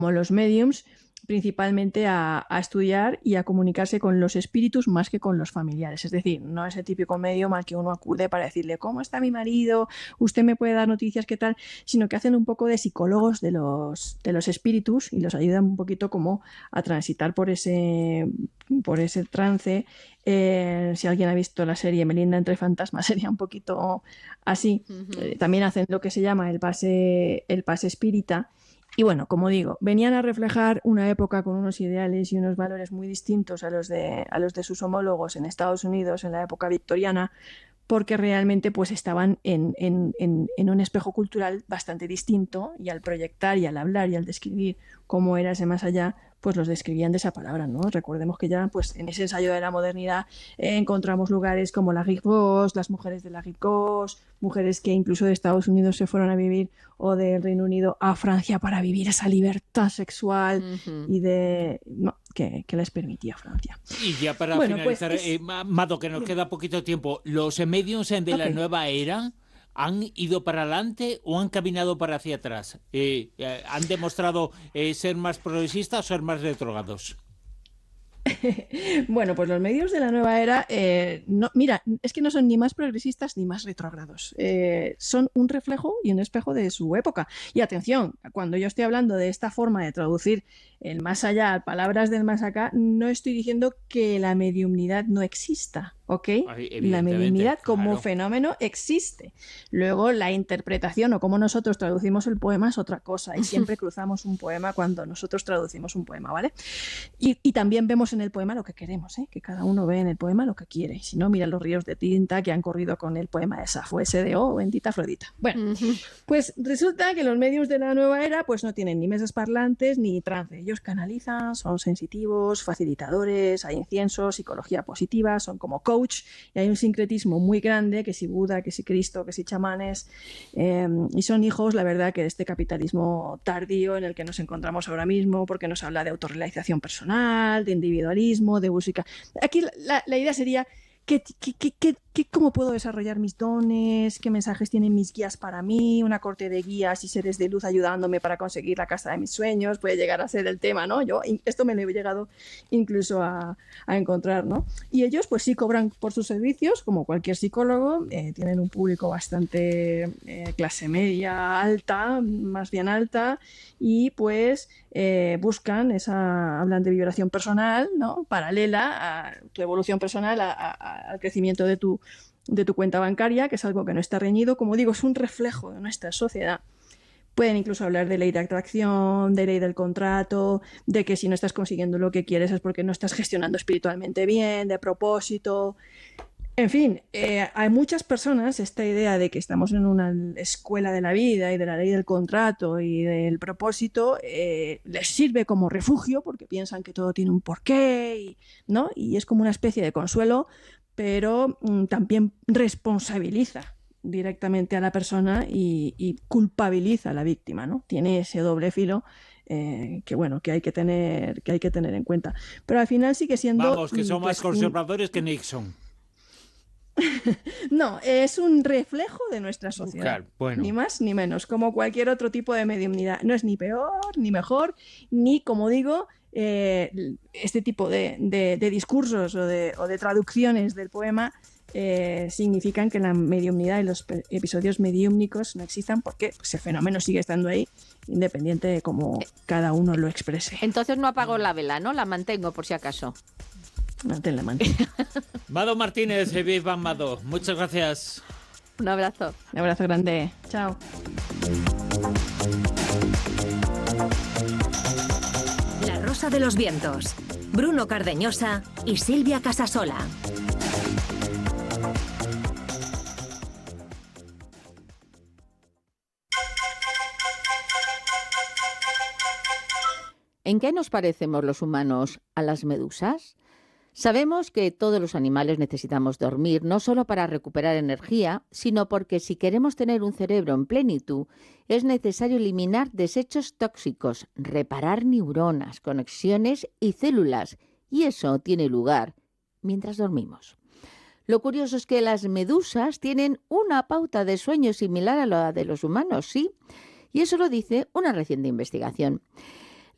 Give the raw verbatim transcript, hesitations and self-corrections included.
los mediums principalmente a, a estudiar y a comunicarse con los espíritus más que con los familiares. Es decir, no es el típico medium al que uno acude para decirle ¿cómo está mi marido? ¿Usted me puede dar noticias? ¿Qué tal? Sino que hacen un poco de psicólogos de los, de los espíritus y los ayudan un poquito como a transitar por ese, por ese trance. Eh, si alguien ha visto la serie Melinda entre fantasmas, sería un poquito así. Uh-huh. Eh, también hacen lo que se llama el pase, el pase espírita. Y bueno, como digo, venían a reflejar una época con unos ideales y unos valores muy distintos a los de, a los de sus homólogos en Estados Unidos en la época victoriana, porque realmente pues estaban en, en, en, en un espejo cultural bastante distinto y al proyectar y al hablar y al describir cómo era ese más allá, pues los describían de esa palabra, ¿no? Recordemos que ya pues en ese ensayo de la modernidad eh, encontramos lugares como la Rive Gauche, las mujeres de la Rive Gauche, mujeres que incluso de Estados Unidos se fueron a vivir o del Reino Unido a Francia para vivir esa libertad sexual Uh-huh. y de no, que, que les permitía Francia. Y ya para bueno, finalizar, pues es... eh, Mado, que nos queda poquito tiempo, ¿los mediums de okay. la nueva era han ido para adelante o han caminado para hacia atrás? Eh, eh, ¿Han demostrado eh, ser más progresistas o ser más retrógrados? Bueno, pues los medios de la nueva era, eh, no, mira, es que no son ni más progresistas ni más retrógrados. Eh, son un reflejo y un espejo de su época. Y atención, cuando yo estoy hablando de esta forma de traducir el más allá, palabras del más acá, no estoy diciendo que la mediumnidad no exista, ¿ok? La mediumnidad como claro. fenómeno existe. Luego la interpretación o cómo nosotros traducimos el poema es otra cosa y siempre cruzamos un poema cuando nosotros traducimos un poema, ¿vale? Y, y también vemos en el poema lo que queremos, ¿eh? Que cada uno ve en el poema lo que quiere. Si no, mira los ríos de tinta que han corrido con el poema de Safo, ese de oh, bendita Afrodita. Bueno, uh-huh. Pues resulta que los medios de la nueva era pues no tienen ni mesas parlantes ni trance. Ellos canalizan, son sensitivos, facilitadores, hay incienso, psicología positiva, son como coach y hay un sincretismo muy grande, que si Buda, que si Cristo, que si chamanes, eh, y son hijos, la verdad, que de este capitalismo tardío en el que nos encontramos ahora mismo, porque nos habla de autorrealización personal, de individualismo, de música. Aquí la, la idea sería ¿Qué, qué, qué, qué, qué, ¿cómo puedo desarrollar mis dones? ¿Qué mensajes tienen mis guías para mí? Una corte de guías y seres de luz ayudándome para conseguir la casa de mis sueños. Puede llegar a ser el tema, ¿no? Yo esto me lo he llegado incluso a, a encontrar, ¿no? Y ellos pues sí cobran por sus servicios, como cualquier psicólogo. Eh, tienen un público bastante eh, clase media alta, más bien alta, y pues eh, buscan esa, hablan de vibración personal, ¿no? Paralela a tu evolución personal, a, a al crecimiento de tu, de tu cuenta bancaria, que es algo que no está reñido. Como digo, es un reflejo de nuestra sociedad. Pueden incluso hablar de ley de atracción, de ley del contrato, de que si no estás consiguiendo lo que quieres es porque no estás gestionando espiritualmente bien, de propósito. En fin, eh, hay muchas personas esta idea de que estamos en una escuela de la vida y de la ley del contrato y del propósito eh, les sirve como refugio porque piensan que todo tiene un porqué, y, ¿no? Y es como una especie de consuelo, pero mmm, también responsabiliza directamente a la persona y, y culpabiliza a la víctima, ¿no? Tiene ese doble filo eh, que bueno, que hay que tener, que hay que tener en cuenta. Pero al final sigue siendo... Vamos, que son pues, más conservadores un... que Nixon. No, es un reflejo de nuestra sociedad, claro, bueno. Ni más ni menos, como cualquier otro tipo de mediumnidad. No es ni peor, ni mejor, ni, como digo, eh, este tipo de, de, de discursos o de, o de traducciones del poema eh, significan que la mediumnidad y los episodios mediúmnicos no existan, porque pues, el fenómeno sigue estando ahí, independiente de cómo cada uno lo exprese. Entonces no apago la vela, ¿no? La mantengo por si acaso. Mantén la mano. Mado Martínez, Viva Mado, muchas gracias. Un abrazo. Un abrazo grande. Chao. La Rosa de los Vientos. Bruno Cardeñosa y Silvia Casasola. ¿En qué nos parecemos los humanos a las medusas? Sabemos que todos los animales necesitamos dormir, no solo para recuperar energía, sino porque si queremos tener un cerebro en plenitud, es necesario eliminar desechos tóxicos, reparar neuronas, conexiones y células, y eso tiene lugar mientras dormimos. Lo curioso es que las medusas tienen una pauta de sueño similar a la de los humanos, ¿sí? Y eso lo dice una reciente investigación.